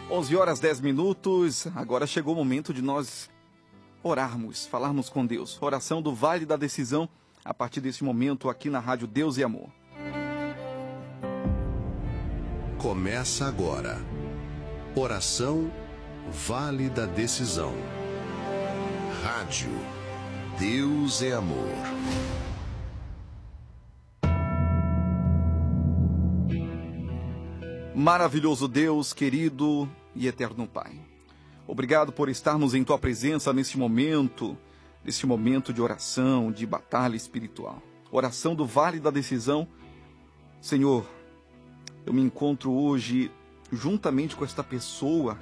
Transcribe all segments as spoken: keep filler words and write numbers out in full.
onze horas dez minutos, agora chegou o momento de nós orarmos, falarmos com Deus. Oração do Vale da Decisão, a partir desse momento aqui na Rádio Deus e Amor. Começa agora. Oração Vale da Decisão. Rádio Deus e Amor. Maravilhoso Deus, querido e eterno Pai. Obrigado por estarmos em Tua presença neste momento, neste momento de oração, de batalha espiritual. Oração do Vale da Decisão. Senhor, eu me encontro hoje juntamente com esta pessoa,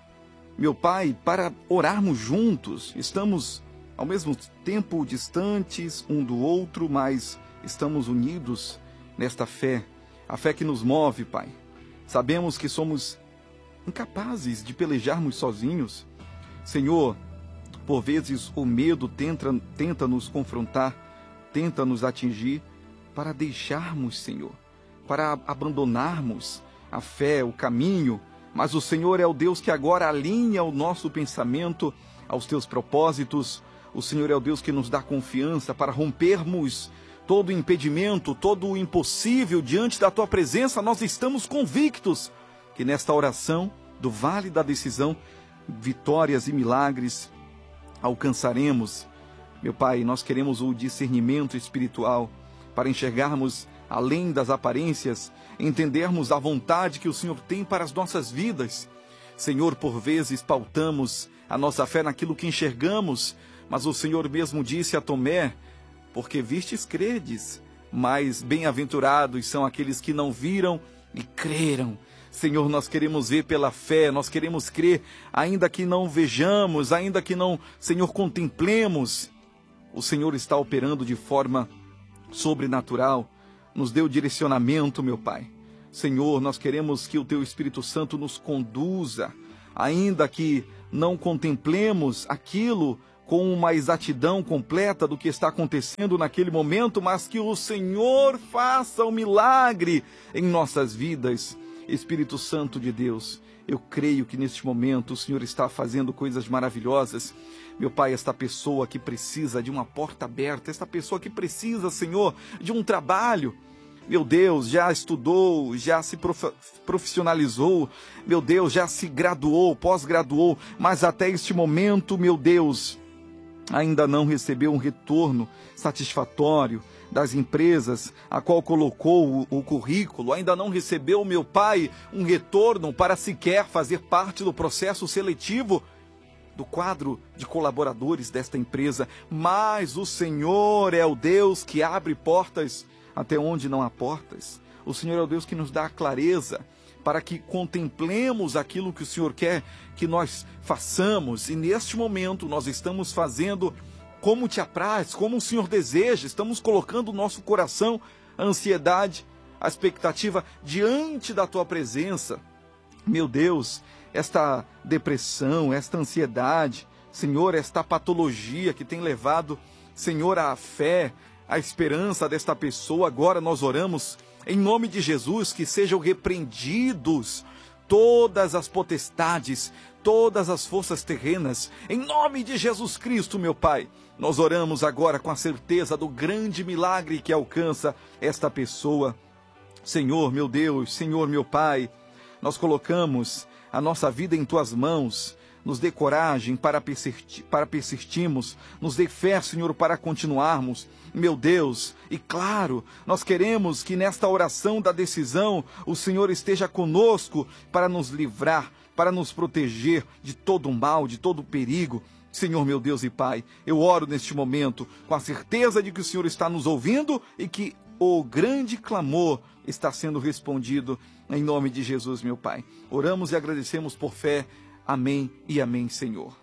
meu Pai, para orarmos juntos. Estamos ao mesmo tempo distantes um do outro, mas estamos unidos nesta fé, a fé que nos move, Pai. Sabemos que somos incapazes de pelejarmos sozinhos. Senhor, por vezes o medo tenta, tenta nos confrontar, tenta nos atingir para deixarmos, Senhor, para abandonarmos a fé, o caminho, mas o Senhor é o Deus que agora alinha o nosso pensamento aos Teus propósitos. O Senhor é o Deus que nos dá confiança para rompermos todo o impedimento, todo o impossível diante da Tua presença. Nós estamos convictos que nesta oração do Vale da Decisão, vitórias e milagres alcançaremos. Meu Pai, nós queremos o discernimento espiritual para enxergarmos além das aparências, entendermos a vontade que o Senhor tem para as nossas vidas. Senhor, por vezes pautamos a nossa fé naquilo que enxergamos, mas o Senhor mesmo disse a Tomé: porque vistes, credes, mas bem-aventurados são aqueles que não viram e creram. Senhor, nós queremos ver pela fé, nós queremos crer, ainda que não vejamos, ainda que não, Senhor, contemplemos. O Senhor está operando de forma sobrenatural, nos deu direcionamento, meu Pai. Senhor, nós queremos que o Teu Espírito Santo nos conduza, ainda que não contemplemos aquilo com uma exatidão completa do que está acontecendo naquele momento, mas que o Senhor faça um milagre em nossas vidas. Espírito Santo de Deus, eu creio que neste momento o Senhor está fazendo coisas maravilhosas. Meu Pai, esta pessoa que precisa de uma porta aberta, esta pessoa que precisa, Senhor, de um trabalho, meu Deus, já estudou, já se prof... profissionalizou, meu Deus, já se graduou, pós-graduou, mas até este momento, meu Deus, ainda não recebeu um retorno satisfatório das empresas a qual colocou o, o currículo, ainda não recebeu, meu Pai, um retorno para sequer fazer parte do processo seletivo do quadro de colaboradores desta empresa. Mas o Senhor é o Deus que abre portas até onde não há portas. O Senhor é o Deus que nos dá a clareza para que contemplemos aquilo que o Senhor quer que nós façamos. E neste momento nós estamos fazendo como Te apraz, como o Senhor deseja. Estamos colocando o nosso coração, a ansiedade, a expectativa diante da Tua presença. Meu Deus, esta depressão, esta ansiedade, Senhor, esta patologia que tem levado, Senhor, a fé, a esperança desta pessoa, agora nós oramos em nome de Jesus, que sejam repreendidos todas as potestades, todas as forças terrenas, em nome de Jesus Cristo, meu Pai. Nós oramos agora com a certeza do grande milagre que alcança esta pessoa. Senhor, meu Deus, Senhor, meu Pai, nós colocamos a nossa vida em Tuas mãos. Nos dê coragem para, persistir, para persistirmos, nos dê fé, Senhor, para continuarmos, meu Deus. E claro, nós queremos que nesta oração da decisão o Senhor esteja conosco para nos livrar, para nos proteger de todo o mal, de todo o perigo. Senhor, meu Deus e Pai, eu oro neste momento com a certeza de que o Senhor está nos ouvindo e que o grande clamor está sendo respondido em nome de Jesus, meu Pai. Oramos e agradecemos por fé. Amém e amém, Senhor.